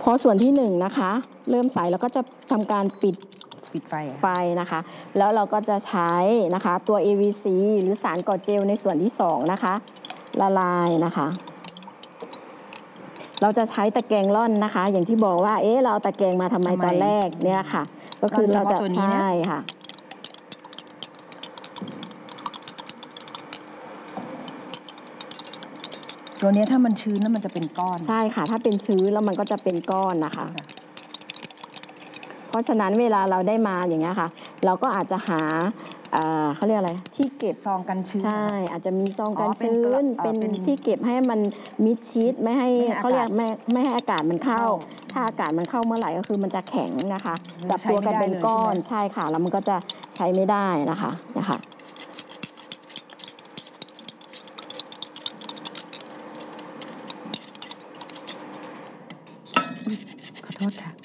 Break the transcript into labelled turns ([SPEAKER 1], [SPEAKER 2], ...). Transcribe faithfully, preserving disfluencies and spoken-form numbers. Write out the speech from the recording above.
[SPEAKER 1] พอส่วนที่หนึ่งนะคะเริ่มใสแล้วก็จะทำการปิด
[SPEAKER 2] ปิดไฟ
[SPEAKER 1] ไฟนะคะแล้วเราก็จะใช้นะคะตัว เอ วี ซี หรือสารก่อเจลในส่วนที่สองนะคะละลายนะคะเราจะใช้ตะแกรงร่อนนะคะอย่างที่บอกว่าเอ๊ะเราเอาตะแกรงมาทำไมตอนแรกเนี่ยค่ะก็คือเราจะใช่ค่ะ
[SPEAKER 2] ตัวนี้ถ้ามันชื้นแล้วมันจะเป็นก้อน
[SPEAKER 1] ใช่ค่ะถ้าเป็นชื้นแล้วมันก็จะเป็นก้อนนะคะเพราะฉะนั้นเวลาเราได้มาอย่างเงี้ยค่ะเราก็อาจจะหาเขาเรียกอะไรที่เก็บ
[SPEAKER 2] ซองกันชื้น
[SPEAKER 1] ใช่อาจจะมีซองกันชื้นเป็นที่เก็บให้มันมิดชิดไม่ให้เขาเรียกไม่ไม่ให้อากาศมันเข้าถ้าอากาศมันเข้าเมื่อไหร่ก็คือมันจะแข็งนะคะจับตัวกันเป็นก้อนใช่ค่ะแล้วมันก็จะใช้ไม่ได้นะคะนะคะ
[SPEAKER 2] ขอโทษค่ะ